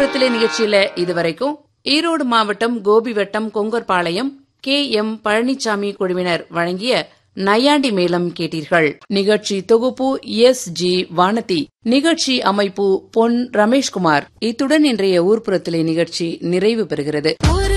ஊர்ப்புறத்திலே நிகழ்ச்சியில இதுவரைக்கும் ஈரோடு மாவட்டம் கோபிவட்டம் கொங்கர்பாளையம் KM பழனிசாமி குழுவினர் வழங்கிய நையாண்டி மேளம் கேட்டீர்கள். நிகழ்ச்சி தொகுப்பு SG வானதி. நிகழ்ச்சி அமைப்பு பொன் ரமேஷ்குமார். இத்துடன் இன்றைய ஊர்ப்புறத்திலே நிகழ்ச்சி நிறைவு பெறுகிறது.